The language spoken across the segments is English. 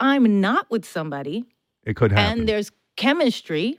I'm not with somebody, it could happen. and there's chemistry,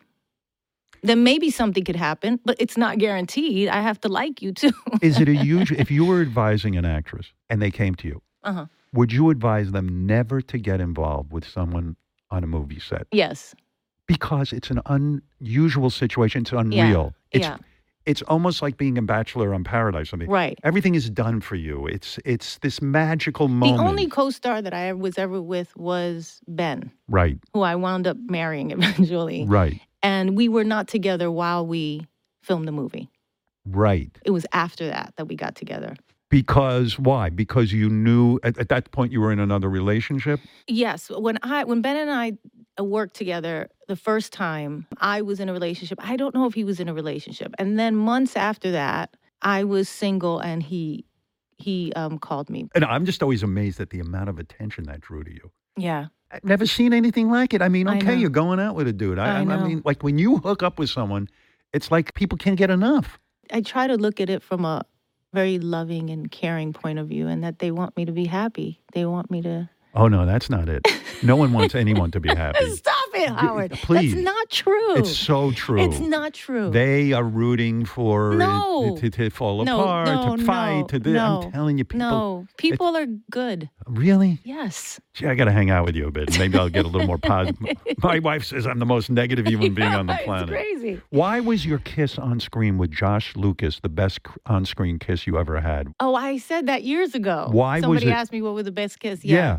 then maybe something could happen, but it's not guaranteed. I have to like you too. Is it a huge, if you were advising an actress and they came to you, would you advise them never to get involved with someone on a movie set? Yes. Because it's an unusual situation. It's unreal. It's almost like being a bachelor on Paradise. I mean, right. Everything is done for you. It's this magical moment. The only co-star that I was ever with was Ben. Right. Who I wound up marrying eventually. Right. And we were not together while we filmed the movie. Right. It was after that we got together. Because why? Because you knew at that point you were in another relationship? Yes. When Ben and I worked together the first time, I was in a relationship. I don't know if he was in a relationship. And then months after that, I was single and he called me. And I'm just always amazed at the amount of attention that drew to you. Yeah. I've never seen anything like it. I mean, okay, you're going out with a dude. I mean, like when you hook up with someone, it's like people can't get enough. I try to look at it from a very loving and caring point of view, and that they want me to be happy. They want me to... Oh, no, that's not it. No one wants anyone to be happy. Stop it, Howard. Please. That's not true. It's so true. It's not true. They are rooting for it to fall apart, to fight. I'm telling you, people... No, people are good. Really? Yes. Gee, I got to hang out with you a bit. Maybe I'll get a little more positive. My wife says I'm the most negative human being on the planet. It's crazy. Why was your kiss on screen with Josh Lucas the best on-screen kiss you ever had? Oh, I said that years ago. Why Somebody was it? asked me what was the best kiss. Yeah.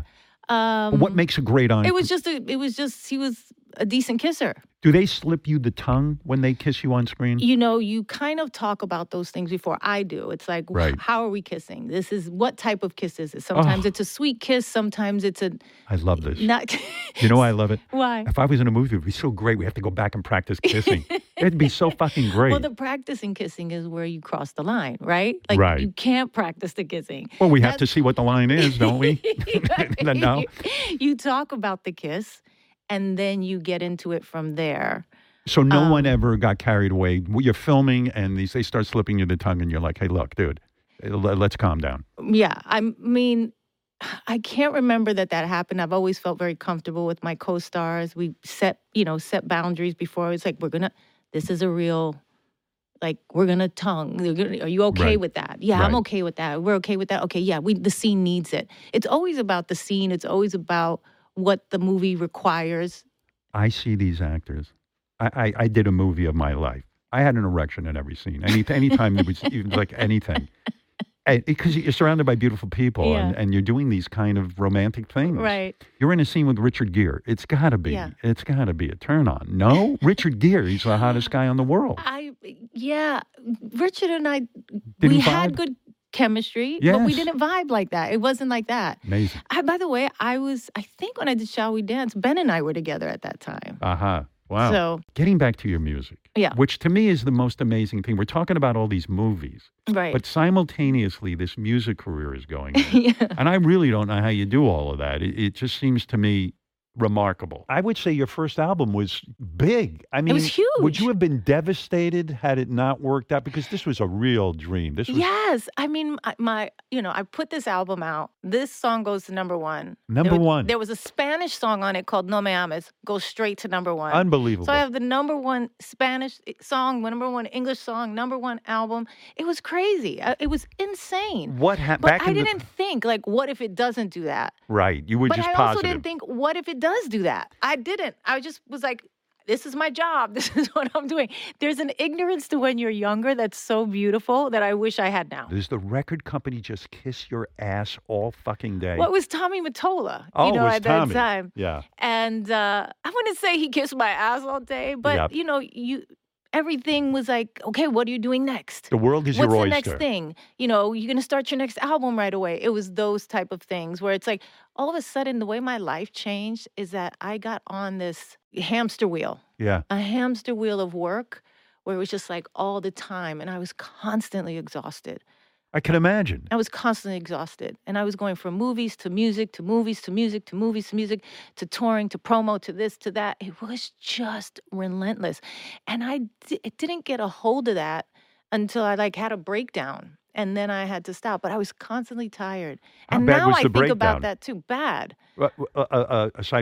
What makes a great on? It was just he was a decent kisser. Do they slip you the tongue when they kiss you on screen? You know, you kind of talk about those things before. I do. It's like, how are we kissing? This is, what type of kiss is it? Sometimes it's a sweet kiss. Sometimes it's a... I love this. Not. You know why I love it? Why? If I was in a movie, it would be so great. We have to go back and practice kissing. It'd be so fucking great. Well, the practicing kissing is where you cross the line, right? Like, you can't practice the kissing. Well, we have to see what the line is, don't we? No. You talk about the kiss, and then you get into it from there. So no one ever got carried away. You're filming, and they start slipping you the tongue, and you're like, hey, look, dude, let's calm down. Yeah, I mean, I can't remember that happened. I've always felt very comfortable with my co-stars. We set boundaries before. It's like, this is a real, like, we're going to tongue. Are you okay with that? Yeah, I'm okay with that. We're okay with that. Okay, yeah, the scene needs it. It's always about the scene. It's always about what the movie requires. I see these actors. I did a movie of my life. I had an erection in every scene. Anytime there was even like anything. Because you're surrounded by beautiful people and you're doing these kind of romantic things. Right. You're in a scene with Richard Gere. It's got to be. It's got to be a turn on. No? Richard Gere, he's the hottest guy in the world. Richard and I, we had good chemistry, but we didn't vibe like that. It wasn't like that. Amazing. By the way, I think when I did Shall We Dance, Ben and I were together at that time. Wow. So, getting back to your music, which to me is the most amazing thing. We're talking about all these movies, but simultaneously this music career is going on. And I really don't know how you do all of that. It just seems to me remarkable. I would say your first album was big. I mean, it was huge. Would you have been devastated had it not worked out? Because this was a real dream. Yes. I mean, I put this album out. This song goes to number one. There was a Spanish song on it called No Me Ames, goes straight to number one. Unbelievable. So I have the number one Spanish song, number one English song, number one album. It was crazy. It was insane. What happened? But I didn't think, like, what if it doesn't do that? Right. You were just positive. But I also didn't think, what if it does do that? I didn't. I just was like, this is my job. This is what I'm doing. There's an ignorance to when you're younger that's so beautiful that I wish I had now. Does the record company just kiss your ass all fucking day? Well, it was Tommy Mottola, it was at Tommy. that time. Yeah. And I wouldn't say he kissed my ass all day, but, everything was like, okay, what are you doing next? The world is your oyster. What's the next thing? You're going to start your next album right away. It was those type of things where it's like, all of a sudden, the way my life changed is that I got on this hamster wheel. Yeah. A hamster wheel of work where it was just like all the time. And I was constantly exhausted. I can imagine. I was constantly exhausted. And I was going from movies to music, to movies, to music, to movies, to music, to touring, to promo, to this, to that. It was just relentless. And it didn't get a hold of that until I had a breakdown. And then I had to stop. But I was constantly tired. How and bad now was I the think breakdown? about that too. Bad. Aside